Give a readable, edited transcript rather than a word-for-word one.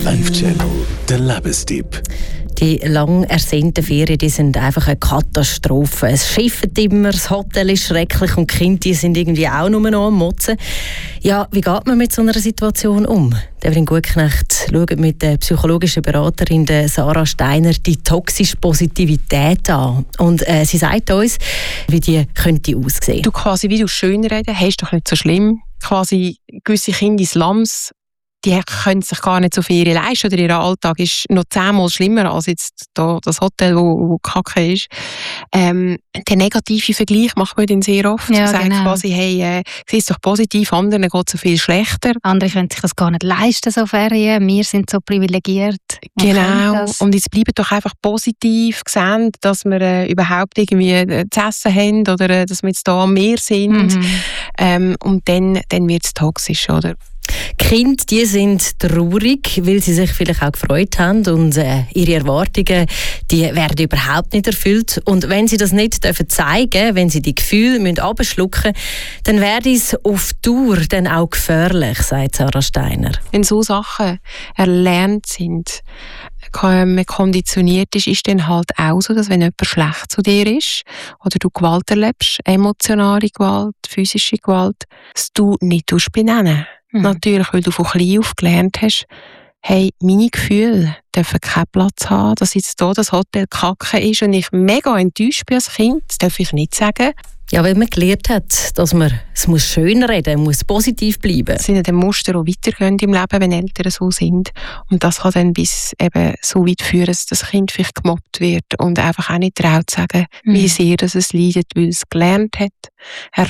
Life Channel, der Lebenstipp. Die lang ersehnten Ferien, die sind einfach eine Katastrophe. Es schifft immer, das Hotel ist schrecklich und die Kinder die sind irgendwie auch nur noch am Motzen. Ja, wie geht man mit so einer Situation um? Evelyn Gutknecht schaut mit der psychologischen Beraterin der Sarah Steiner die toxische Positivität an. Und sie sagt uns, wie die könnte aussehen. Du quasi, wie du schönreden, hast doch nicht so schlimm. Quasi gewisse Kinder in Slums, die können sich gar nicht so Ferien leisten oder ihr Alltag ist noch 10-mal schlimmer als jetzt da das Hotel, wo kacke ist. Den negativen Vergleich macht man dann sehr oft. Ja, sagt genau. quasi, hey, sieh es doch positiv, anderen geht es so viel schlechter. Andere können sich das gar nicht leisten, so Ferien. Wir sind so privilegiert. Genau. Und jetzt bleiben doch einfach positiv, sehen, dass wir überhaupt irgendwie zu essen haben oder dass wir jetzt hier am Meer sind. Und dann wird es toxisch, oder? Die Kinder, die sind traurig, weil sie sich vielleicht auch gefreut haben und ihre Erwartungen, die werden überhaupt nicht erfüllt. Und wenn sie das nicht zeigen dürfen, wenn sie die Gefühle runterschlucken müssen, dann wäre es auf Dauer dann auch gefährlich, sagt Sarah Steiner. Wenn so Sachen erlernt sind, man konditioniert ist dann halt auch so, dass wenn jemand schlecht zu dir ist oder du Gewalt erlebst, emotionale Gewalt, physische Gewalt, dass du nicht benennen. Natürlich, weil du von klein auf gelernt hast, hey, meine Gefühle dürfen keinen Platz haben, dass jetzt hier das Hotel kacke ist und ich mega enttäuscht bin als Kind, das darf ich nicht sagen. Ja, weil man gelernt hat, dass man es muss schön reden muss, positiv bleiben. Das sind ja die Muster, die weitergehen im Leben, wenn Eltern so sind. Und das kann dann bis eben so weit führen, dass das Kind vielleicht gemobbt wird und einfach auch nicht traut zu sagen, wie sehr dass es leidet, weil es gelernt hat.